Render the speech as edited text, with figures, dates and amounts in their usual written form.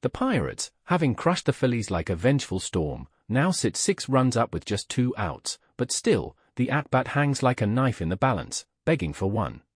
The Pirates, having crushed the Phillies like a vengeful storm, now sit 6 runs up with just 2 outs, but still, the at-bat hangs like a knife in the balance, begging for one.